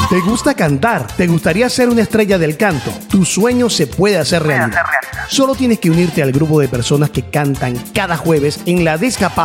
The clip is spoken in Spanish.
¿Te gusta cantar? ¿Te gustaría ser una estrella del canto? Tu sueño se puede hacer realidad. Solo tienes que unirte al grupo de personas que cantan cada jueves en la Disca